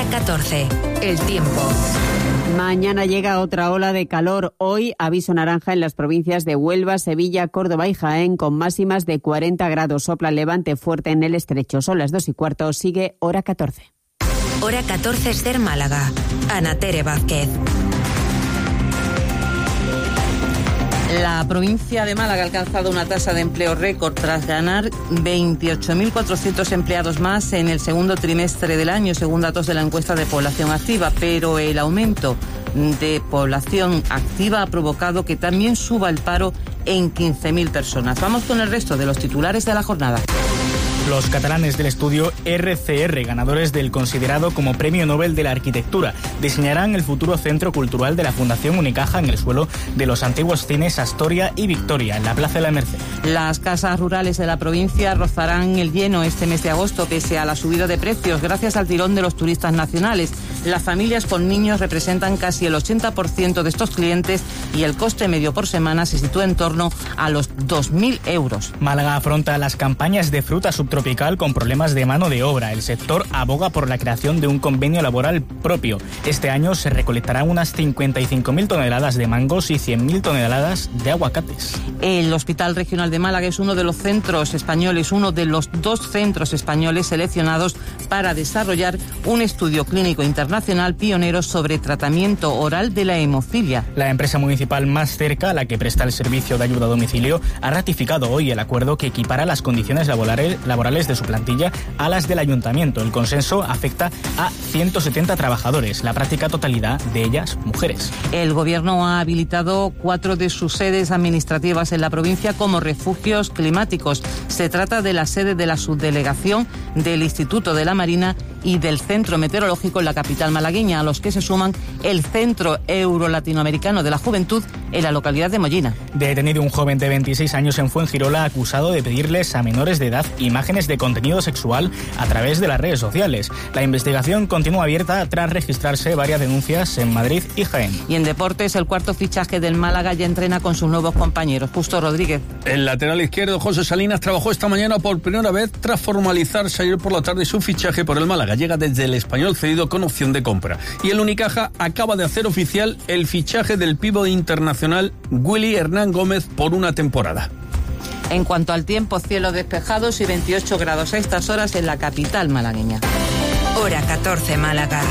Hora 14. El tiempo. Mañana llega otra ola de calor. Hoy aviso naranja en las provincias de Huelva, Sevilla, Córdoba y Jaén con máximas de 40 grados. Sopla el levante fuerte en el estrecho. Son las 2:15. Sigue Hora 14. Hora 14 Ser Málaga. Ana Tere Vázquez. La provincia de Málaga ha alcanzado una tasa de empleo récord tras ganar 28.400 empleados más en el segundo trimestre del año, según datos de la encuesta de población activa, pero el aumento de población activa ha provocado que también suba el paro en 15.000 personas. Vamos con el resto de los titulares de la jornada. Los catalanes del estudio RCR, ganadores del considerado como Premio Nobel de la Arquitectura, diseñarán el futuro centro cultural de la Fundación Unicaja en el suelo de los antiguos cines Astoria y Victoria, en la Plaza de la Merced. Las casas rurales de la provincia rozarán el lleno este mes de agosto, pese a la subida de precios, gracias al tirón de los turistas nacionales. Las familias con niños representan casi el 80% de estos clientes y el coste medio por semana se sitúa en torno a los 2.000 euros. Málaga afronta las campañas de fruta subtropical con problemas de mano de obra. El sector aboga por la creación de un convenio laboral propio. Este año se recolectarán unas 55.000 toneladas de mangos y 100.000 toneladas de aguacates. El Hospital Regional de Málaga es uno de los centros españoles, uno de los 2 centros españoles seleccionados para desarrollar un estudio clínico internacional pionero sobre tratamiento oral de la hemofilia. La empresa municipal más cerca, la que presta el servicio de ayuda a domicilio, ha ratificado hoy el acuerdo que equipara las condiciones laborales de su plantilla a las del ayuntamiento. El consenso afecta a 170 trabajadores, la práctica totalidad de ellas mujeres. El gobierno ha habilitado 4 de sus sedes administrativas en la provincia como refugios climáticos. Se trata de la sede de la subdelegación del Instituto de la Marina y del Centro Meteorológico en la capital malagueña, a los que se suman el Centro Euro-Latinoamericano de la Juventud en la localidad de Mollina. Detenido un joven de 26 años en Fuengirola acusado de pedirles a menores de edad imágenes de contenido sexual a través de las redes sociales. La investigación continúa abierta tras registrarse varias denuncias en Madrid y Jaén. Y en deportes, el cuarto fichaje del Málaga ya entrena con sus nuevos compañeros. Justo Rodríguez. El lateral izquierdo José Salinas trabajó esta mañana por primera vez tras formalizarse ayer por la tarde su fichaje por el Málaga. Llega desde el Español cedido con opción de compra. Y el Unicaja acaba de hacer oficial el fichaje del pívot internacional Willy Hernán Gómez por una temporada. En cuanto al tiempo, cielos despejados y 28 grados a estas horas en la capital malagueña. Hora 14 Málaga.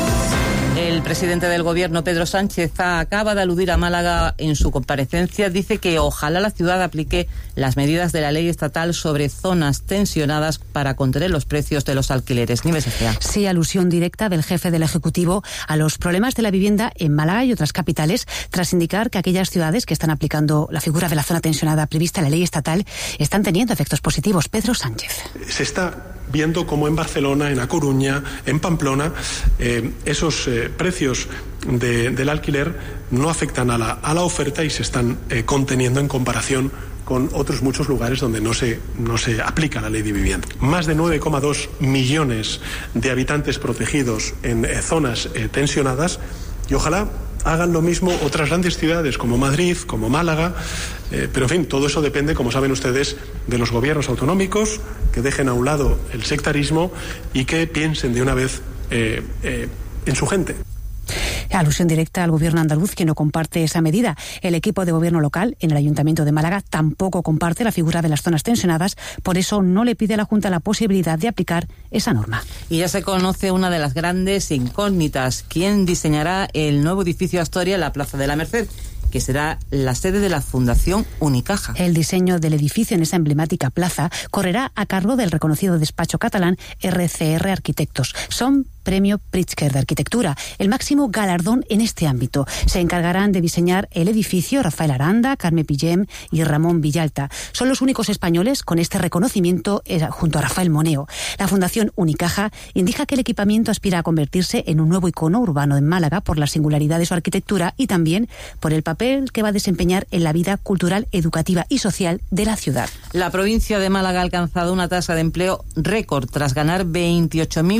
El presidente del Gobierno, Pedro Sánchez, acaba de aludir a Málaga en su comparecencia. Dice que ojalá la ciudad aplique las medidas de la ley estatal sobre zonas tensionadas para contener los precios de los alquileres. Nieves Egea. Sí, alusión directa del jefe del Ejecutivo a los problemas de la vivienda en Málaga y otras capitales, tras indicar que aquellas ciudades que están aplicando la figura de la zona tensionada prevista en la ley estatal están teniendo efectos positivos. Pedro Sánchez. Se está viendo como en Barcelona, en A Coruña, en Pamplona, esos precios del alquiler no afectan a la oferta y se están conteniendo en comparación con otros muchos lugares donde no se aplica la ley de vivienda. Más de 9,2 millones de habitantes protegidos en zonas tensionadas y ojalá hagan lo mismo otras grandes ciudades como Madrid, como Málaga, pero en fin, todo eso depende, como saben ustedes, de los gobiernos autonómicos, que dejen a un lado el sectarismo y que piensen de una vez en su gente. Alusión directa al gobierno andaluz, que no comparte esa medida. El equipo de gobierno local en el Ayuntamiento de Málaga tampoco comparte la figura de las zonas tensionadas, por eso no le pide a la Junta la posibilidad de aplicar esa norma. Y ya se conoce una de las grandes incógnitas: ¿quién diseñará el nuevo edificio Astoria en la Plaza de la Merced?, que será la sede de la Fundación Unicaja. El diseño del edificio en esa emblemática plaza correrá a cargo del reconocido despacho catalán RCR Arquitectos. Son Premio Pritzker de Arquitectura, el máximo galardón en este ámbito. Se encargarán de diseñar el edificio Rafael Aranda, Carme Pillem y Ramón Villalta. Son los únicos españoles con este reconocimiento junto a Rafael Moneo. La Fundación Unicaja indica que el equipamiento aspira a convertirse en un nuevo icono urbano en Málaga por la singularidad de su arquitectura y también por el papel que va a desempeñar en la vida cultural, educativa y social de la ciudad. La provincia de Málaga ha alcanzado una tasa de empleo récord tras ganar 28.400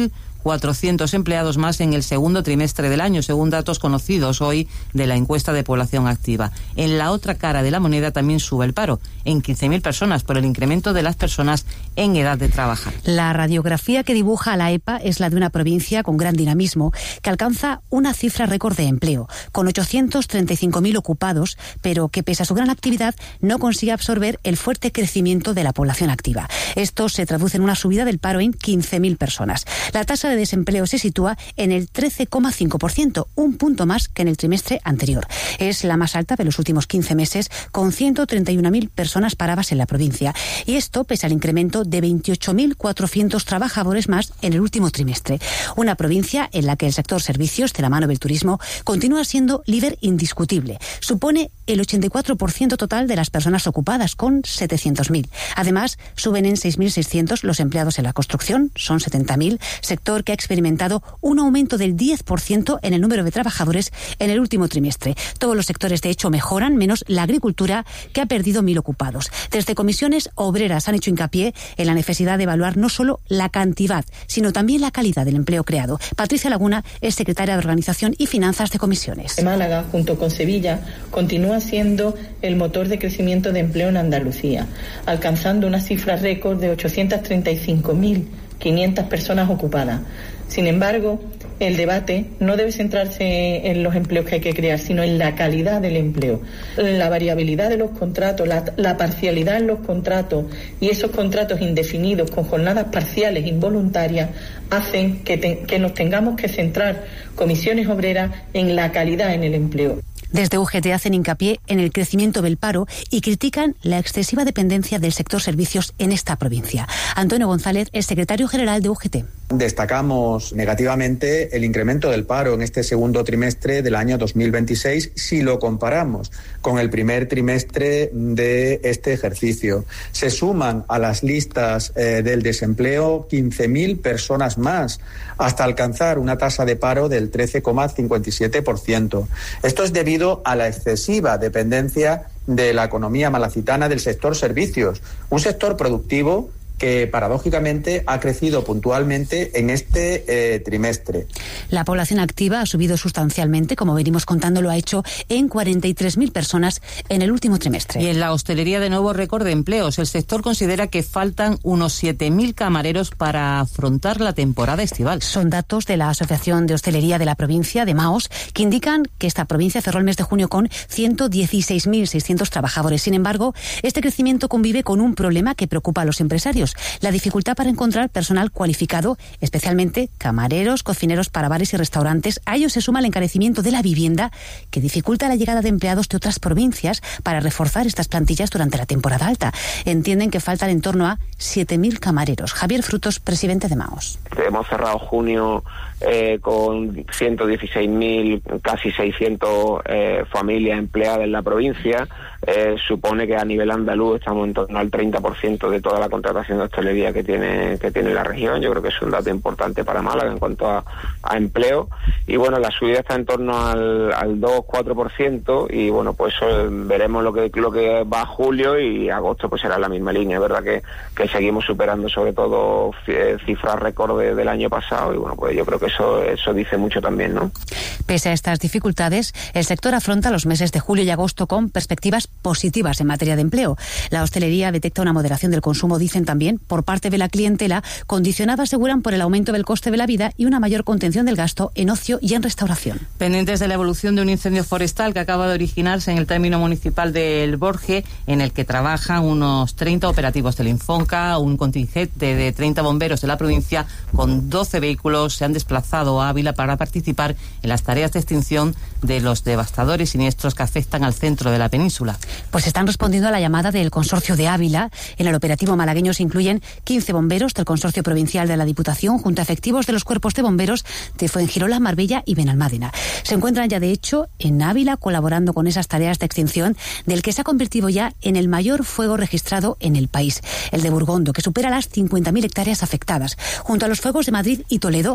400 empleados más en el segundo trimestre del año, según datos conocidos hoy de la encuesta de población activa. En la otra cara de la moneda también sube el paro, en 15.000 personas, por el incremento de las personas en edad de trabajar. La radiografía que dibuja la EPA es la de una provincia con gran dinamismo, que alcanza una cifra récord de empleo, con 835.000 ocupados, pero que pese a su gran actividad no consigue absorber el fuerte crecimiento de la población activa. Esto se traduce en una subida del paro en 15.000 personas. La tasa de desempleo se sitúa en el 13,5%, un punto más que en el trimestre anterior. Es la más alta de los últimos 15 meses, con 131.000 personas paradas en la provincia. Y esto pese al incremento de 28.400 trabajadores más en el último trimestre. Una provincia en la que el sector servicios, de la mano del turismo, continúa siendo líder indiscutible. Supone el 84% total de las personas ocupadas, con 700.000. Además, suben en 6.600 los empleados en la construcción, son 70.000, sector que ha experimentado un aumento del 10% en el número de trabajadores en el último trimestre. Todos los sectores, de hecho, mejoran, menos la agricultura, que ha perdido 1.000 ocupados. Desde comisiones obreras han hecho hincapié en la necesidad de evaluar no solo la cantidad, sino también la calidad del empleo creado. Patricia Laguna es secretaria de Organización y Finanzas de Comisiones. Málaga, junto con Sevilla, continúa siendo el motor de crecimiento de empleo en Andalucía, alcanzando una cifra récord de 835.500 personas ocupadas. Sin embargo, el debate no debe centrarse en los empleos que hay que crear, sino en la calidad del empleo. La variabilidad de los contratos, la parcialidad en los contratos y esos contratos indefinidos con jornadas parciales involuntarias hacen que nos tengamos que centrar, comisiones obreras, en la calidad en el empleo. Desde UGT hacen hincapié en el crecimiento del paro y critican la excesiva dependencia del sector servicios en esta provincia. Antonio González es secretario general de UGT. Destacamos negativamente el incremento del paro en este segundo trimestre del año 2026 si lo comparamos con el primer trimestre de este ejercicio. Se suman a las listas del desempleo 15.000 personas más, hasta alcanzar una tasa de paro del 13,57%. Esto es debido a la excesiva dependencia de la economía malacitana del sector servicios, un sector productivo que paradójicamente ha crecido puntualmente en este trimestre. La población activa ha subido sustancialmente, como venimos contando, lo ha hecho en 43.000 personas en el último trimestre. Y en la hostelería, de nuevo récord de empleos. El sector considera que faltan unos 7.000 camareros para afrontar la temporada estival. Son datos de la Asociación de Hostelería de la provincia de Maos, que indican que esta provincia cerró el mes de junio con 116.600 trabajadores. Sin embargo, este crecimiento convive con un problema que preocupa a los empresarios: la dificultad para encontrar personal cualificado, especialmente camareros, cocineros para bares y restaurantes. A ello se suma el encarecimiento de la vivienda, que dificulta la llegada de empleados de otras provincias para reforzar estas plantillas durante la temporada alta. Entienden que faltan en torno a 7.000 camareros. Javier Frutos, presidente de Maos. Hemos cerrado junio con 116.000, casi 600 familias empleadas en la provincia. Supone que a nivel andaluz estamos en torno al 30% de toda la contratación de hostelería que tiene la región. Yo creo que es un dato importante para Málaga en cuanto a empleo. Y bueno, la subida está en torno al 2-4%, y bueno, pues veremos lo que va a julio, y agosto pues será la misma línea. Es verdad que seguimos superando sobre todo cifras récord del año pasado, y bueno, pues yo creo que eso dice mucho también, ¿no? Pese a estas dificultades, el sector afronta los meses de julio y agosto con perspectivas positivas en materia de empleo. La hostelería detecta una moderación del consumo, dicen también, por parte de la clientela, condicionada, aseguran, por el aumento del coste de la vida y una mayor contención del gasto en ocio y en restauración. Pendientes de la evolución de un incendio forestal que acaba de originarse en el término municipal del Borje, en el que trabajan unos 30 operativos del Infonca, un contingente de 30 bomberos de la provincia con 12 vehículos se han desplazado a Ávila para participar en las tareas de extinción de los devastadores siniestros que afectan al centro de la península. Pues están respondiendo a la llamada del Consorcio de Ávila. En el operativo malagueño se incluyen 15 bomberos del Consorcio Provincial de la Diputación, junto a efectivos de los cuerpos de bomberos de Fuengirola, Marbella y Benalmádena. Se encuentran ya, de hecho, en Ávila colaborando con esas tareas de extinción del que se ha convertido ya en el mayor fuego registrado en el país, el de Burgondo, que supera las 50.000 hectáreas afectadas. Junto a los fuegos de Madrid y Toledo han sido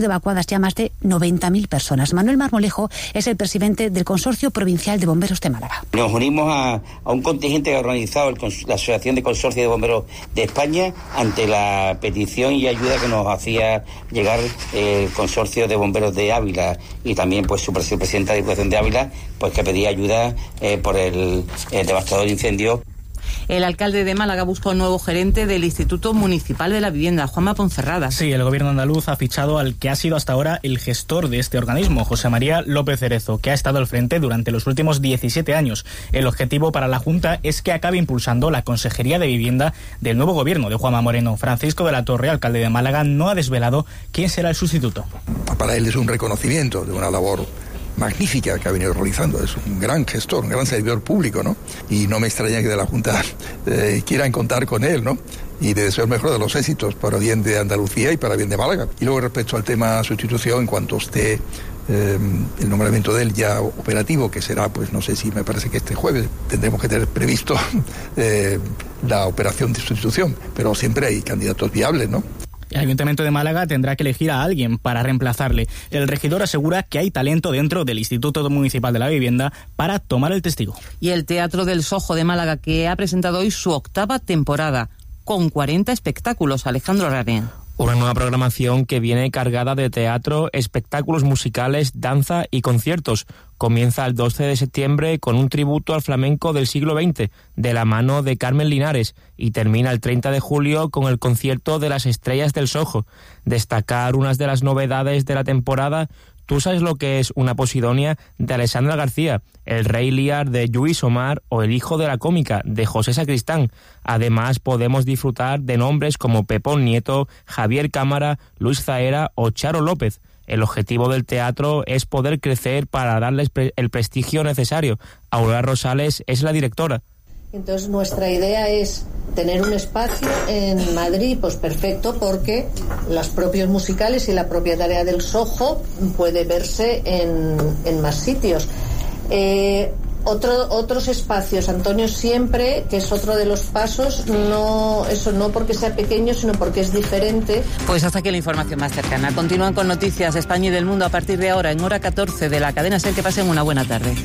sido evacuadas ya más de 90.000 personas. Manuel Marmolejo es el presidente del Consorcio Provincial de Bomberos de Málaga. Nos unimos a un contingente que ha organizado la Asociación de Consorcios de Bomberos de España ante la petición y ayuda que nos hacía llegar el Consorcio de Bomberos de Ávila y también pues su presidenta de Diputación de Ávila, pues que pedía ayuda por el devastador incendio. El alcalde de Málaga busca un nuevo gerente del Instituto Municipal de la Vivienda, Juanma Ponferrada. Sí, el gobierno andaluz ha fichado al que ha sido hasta ahora el gestor de este organismo, José María López Cerezo, que ha estado al frente durante los últimos 17 años. El objetivo para la Junta es que acabe impulsando la Consejería de Vivienda del nuevo gobierno de Juanma Moreno. Francisco de la Torre, alcalde de Málaga, no ha desvelado quién será el sustituto. Para él es un reconocimiento de una labor magnífica que ha venido realizando. Es un gran gestor, un gran servidor público, ¿no? Y no me extraña que de la Junta quieran contar con él, ¿no? Y de deseo el mejor de los éxitos para bien de Andalucía y para bien de Málaga. Y luego respecto al tema sustitución, en cuanto esté el nombramiento de él ya operativo, que será, pues no sé si me parece que este jueves tendremos que tener previsto la operación de sustitución, pero siempre hay candidatos viables, ¿no? El Ayuntamiento de Málaga tendrá que elegir a alguien para reemplazarle. El regidor asegura que hay talento dentro del Instituto Municipal de la Vivienda para tomar el testigo. Y el Teatro del Sojo de Málaga, que ha presentado hoy su 8ª temporada, con 40 espectáculos. Alejandro Rarén. Una nueva programación que viene cargada de teatro, espectáculos musicales, danza y conciertos. Comienza el 12 de septiembre con un tributo al flamenco del siglo XX, de la mano de Carmen Linares, y termina el 30 de julio con el concierto de las Estrellas del Sojo. Destacar unas de las novedades de la temporada: ¿Tú sabes lo que es una Posidonia?, de Alessandra García, El Rey Lear, de Lluís Omar, o El Hijo de la Cómica, de José Sacristán. Además, podemos disfrutar de nombres como Pepón Nieto, Javier Cámara, Luis Zaera o Charo López. El objetivo del teatro es poder crecer para darles el prestigio necesario. Aurora Rosales es la directora. Entonces nuestra idea es tener un espacio en Madrid, pues perfecto, porque los propios musicales y la propia tarea del Sojo puede verse en más sitios. Otros espacios, Antonio, siempre, que es otro de los pasos, no porque sea pequeño, sino porque es diferente. Pues hasta aquí la información más cercana. Continúan con noticias de España y del mundo a partir de ahora, en hora 14 de la cadena SER. Que pasen una buena tarde.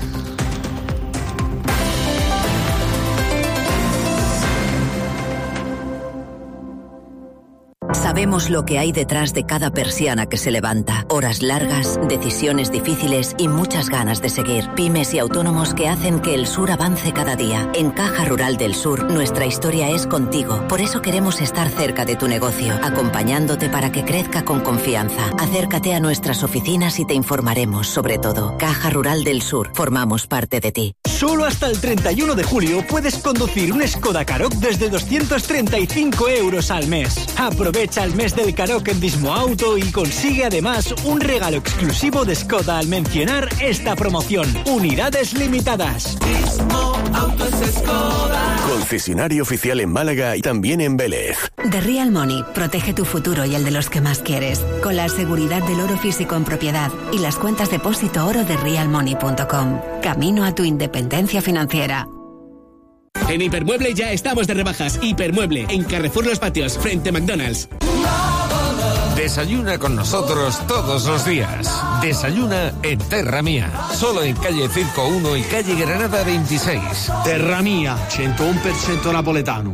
Sabemos lo que hay detrás de cada persiana que se levanta. Horas largas, decisiones difíciles y muchas ganas de seguir. Pymes y autónomos que hacen que el sur avance cada día. En Caja Rural del Sur, nuestra historia es contigo. Por eso queremos estar cerca de tu negocio, acompañándote para que crezca con confianza. Acércate a nuestras oficinas y te informaremos sobre todo. Caja Rural del Sur, formamos parte de ti. Solo hasta el 31 de julio puedes conducir un Skoda Karoq desde 235 euros al mes. Aprovecha el mes del Karoq en Dismoauto y consigue además un regalo exclusivo de Skoda al mencionar esta promoción. Unidades limitadas. Dismoauto es Skoda. Concesionario oficial en Málaga y también en Vélez. The Real Money protege tu futuro y el de los que más quieres, con la seguridad del oro físico en propiedad y las cuentas depósito oro de realmoney.com. Camino a tu independencia financiera. En Hipermueble ya estamos de rebajas. Hipermueble, en Carrefour Los Patios, frente a McDonald's. Desayuna con nosotros todos los días. Desayuna en Terra Mía. Solo en calle Circo 1 y calle Granada 26. Terra Mía, 101% napoletano.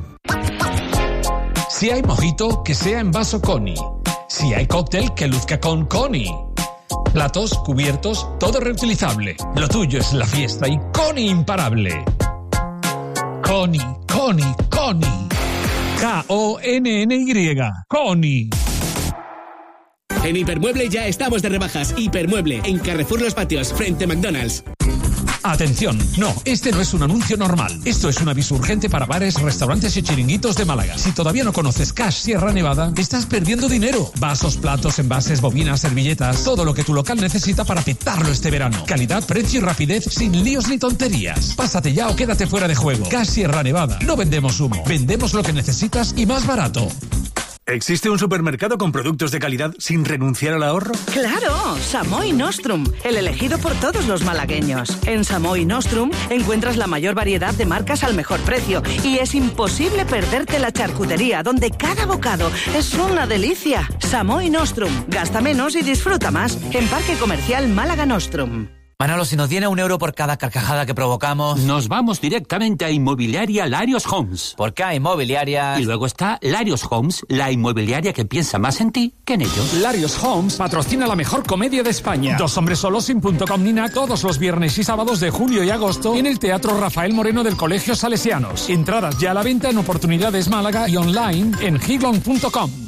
Si hay mojito, que sea en vaso Coni. Si hay cóctel, que luzca con Coni. Platos, cubiertos, todo reutilizable. Lo tuyo es la fiesta y Coni imparable. Coni, Coni, Coni. K-O-N-N-Y. Coni. En Hipermueble ya estamos de rebajas. Hipermueble, en Carrefour Los Patios, frente a McDonald's. Atención, no, este no es un anuncio normal. Esto es un aviso urgente para bares, restaurantes y chiringuitos de Málaga. Si todavía no conoces Cash Sierra Nevada, estás perdiendo dinero. Vasos, platos, envases, bobinas, servilletas, todo lo que tu local necesita para petarlo este verano. Calidad, precio y rapidez sin líos ni tonterías. Pásate ya o quédate fuera de juego. Cash Sierra Nevada. No vendemos humo, vendemos lo que necesitas y más barato. ¿Existe un supermercado con productos de calidad sin renunciar al ahorro? ¡Claro! Samoi Nostrum, el elegido por todos los malagueños. En Samoi Nostrum encuentras la mayor variedad de marcas al mejor precio y es imposible perderte la charcutería, donde cada bocado es una delicia. Samoy Nostrum. Gasta menos y disfruta más en Parque Comercial Málaga Nostrum. Manolo, si nos viene €1 por cada carcajada que provocamos... Nos vamos directamente a Inmobiliaria Larios Homes. ¿Por qué a Inmobiliaria? Y luego está Larios Homes, la inmobiliaria que piensa más en ti que en ellos. Larios Homes patrocina la mejor comedia de España. Dos hombres solos sin punto com ni nada, todos los viernes y sábados de julio y agosto en el Teatro Rafael Moreno del Colegio Salesianos. Entradas ya a la venta en Oportunidades Málaga y online en higlon.com.